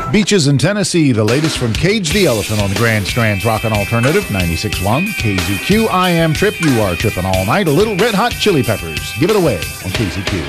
Beaches in Tennessee, the latest from Cage the Elephant on the Grand Strand's Rockin' Alternative, 96.1 KZQ. I am Trip, you are tripping all night. A little Red Hot Chili Peppers. Give it away on KZQ.